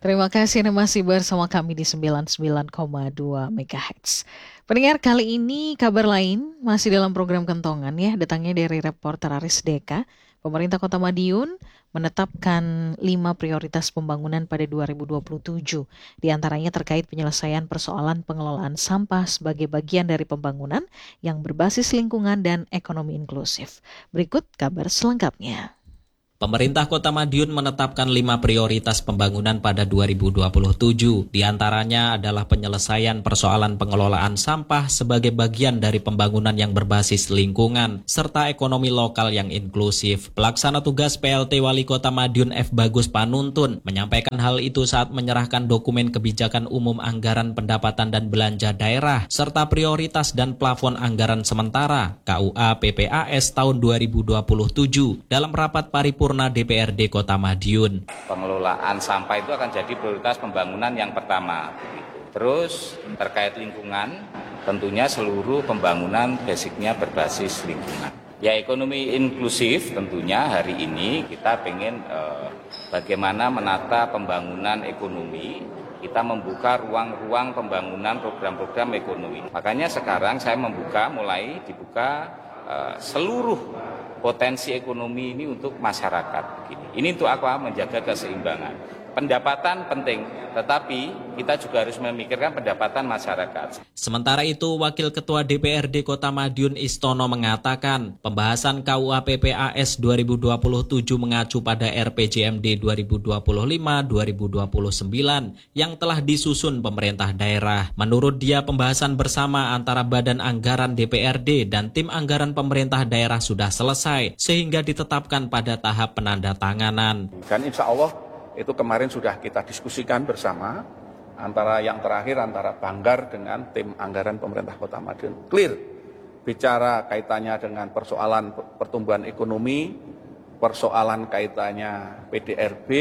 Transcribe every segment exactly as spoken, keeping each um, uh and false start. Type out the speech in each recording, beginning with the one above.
Terima kasih Anda masih bersama kami di sembilan puluh sembilan koma dua megahertz. Pendengar, kali ini kabar lain masih dalam program Kentongan ya, datangnya dari reporter Aris Deka. Pemerintah Kota Madiun menetapkan lima prioritas pembangunan pada dua ribu dua puluh tujuh. Di antaranya terkait penyelesaian persoalan pengelolaan sampah sebagai bagian dari pembangunan yang berbasis lingkungan dan ekonomi inklusif. Berikut kabar selengkapnya. Pemerintah Kota Madiun menetapkan lima prioritas pembangunan pada dua ribu dua puluh tujuh. Di antaranya adalah penyelesaian persoalan pengelolaan sampah sebagai bagian dari pembangunan yang berbasis lingkungan, serta ekonomi lokal yang inklusif. Pelaksana tugas P L T Wali Kota Madiun F. Bagus Panuntun menyampaikan hal itu saat menyerahkan dokumen kebijakan umum anggaran pendapatan dan belanja daerah, serta prioritas dan plafon anggaran sementara K U A P P A S tahun dua ribu dua puluh tujuh dalam rapat paripurna D P R D Kota Madiun. Pengelolaan sampah itu akan jadi prioritas pembangunan yang pertama. Terus terkait lingkungan, tentunya seluruh pembangunan basicnya berbasis lingkungan. Ya, ekonomi inklusif tentunya hari ini kita pengen eh, bagaimana menata pembangunan ekonomi, kita membuka ruang-ruang pembangunan program-program ekonomi. Makanya sekarang saya membuka, mulai dibuka eh, seluruh potensi ekonomi ini untuk masyarakat. Ini untuk apa? Menjaga keseimbangan. Pendapatan penting, tetapi kita juga harus memikirkan pendapatan masyarakat. Sementara itu, Wakil Ketua D P R D Kota Madiun Istono mengatakan, pembahasan K U A P P A S dua ribu dua puluh tujuh mengacu pada R P J M D dua ribu dua puluh lima sampai dua ribu dua puluh sembilan yang telah disusun pemerintah daerah. Menurut dia, pembahasan bersama antara Badan Anggaran D P R D dan Tim Anggaran Pemerintah Daerah sudah selesai, sehingga ditetapkan pada tahap penandatanganan. Dan insya Allah itu kemarin sudah kita diskusikan bersama, antara yang terakhir antara Banggar dengan tim anggaran pemerintah Kota Madiun. Clear, bicara kaitannya dengan persoalan pertumbuhan ekonomi, persoalan kaitannya P D R B,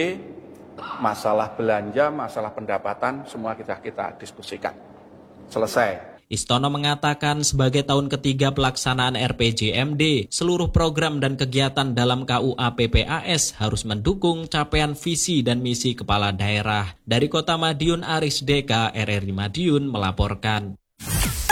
masalah belanja, masalah pendapatan, semua kita kita diskusikan. Selesai. Istono mengatakan sebagai tahun ketiga pelaksanaan R P J M D, seluruh program dan kegiatan dalam K U A P P A S harus mendukung capaian visi dan misi kepala daerah. Dari Kota Madiun, Aris Deka, R R I Madiun melaporkan.